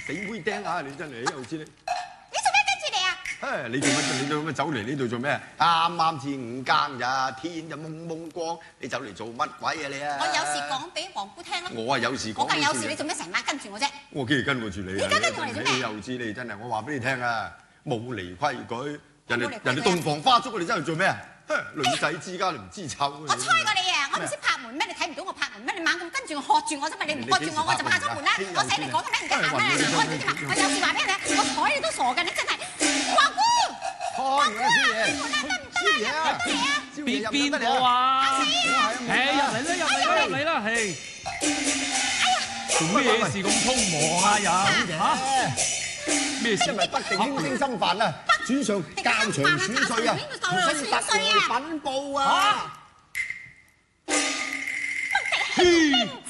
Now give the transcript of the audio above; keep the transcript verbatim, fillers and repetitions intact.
死妹釘啊！你真係又知你。 你做咩跟住嚟啊？ 唉，你做乜？你做乜走嚟呢度做咩？啱啱先五更咋，天就蒙蒙光，你走嚟做乜鬼啊你啊？ 我有事講俾黃姑聽咯。 我啊有事講。 我梗係有事，你做咩成晚跟住我啫？ 我幾時跟過住你啊？ 你而家跟住我嚟做咩？ 你又知你真係，我話俾你聽啊，冇離規矩，人哋人哋洞房花燭，你真係做咩啊？女仔之家你唔知醜。 我猜過你啊！我唔識拍門咩？你睇唔到我拍門咩？你猛咁跟住我喝住我啫嘛！你唔喝住我，我就拍咗門啦！我使你講嘅咩？唔得閒啦！我知嘛？我有事話俾你聽，我睬你都傻㗎！你真係黃姑，黃姑啊！開門啦，得唔得啊？ 邊邊個啊？係入嚟啦，入嚟啦，入嚟啦，係。 哎呀！ 做咩嘢事咁匆忙啊？又嚇？咩事？ 因為北定輕聲心煩啊，主上教場選帥啊，新特來稟報啊！ 北定輕聲